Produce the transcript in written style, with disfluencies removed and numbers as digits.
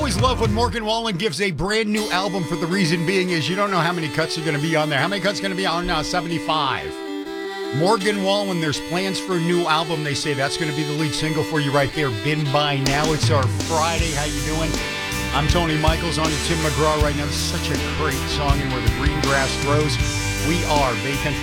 always love when Morgan Wallen gives a brand new album for the reason being is you don't know how many cuts are going to be on there. How many cuts are going to be on now? 75. Morgan Wallen, there's plans for a new album. They say that's going to be the lead single for you right there. Been by now. It's our Friday. How you doing? I'm Tony Michaels on to Tim McGraw right now. This is such a great song, and where the green grass grows. We are Bay Country